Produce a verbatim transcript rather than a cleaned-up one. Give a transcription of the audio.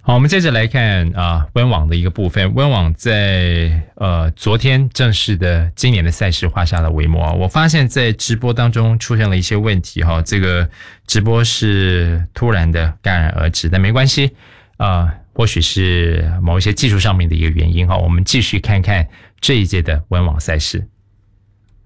好，我们接着来看啊，温网的一个部分。温网在呃昨天正式的今年的赛事画下了帷幕啊。我发现，在直播当中出现了一些问题哈，这个直播是突然的戛然而止，但没关系啊、呃，或许是某一些技术上面的一个原因哈。我们继续看看这一届的温网赛事。